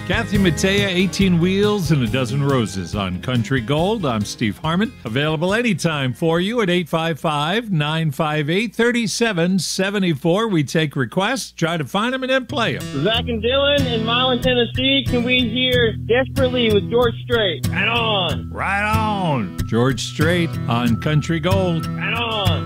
Kathy Mattea, 18 Wheels and a Dozen Roses on Country Gold. I'm Steve Harmon. Available anytime for you at 855-958-3774. We take requests, try to find them, and then play them. Zach and Dylan in Milan, Tennessee. Can we hear Desperately with George Strait? Right on. Right on. George Strait on Country Gold. Right on.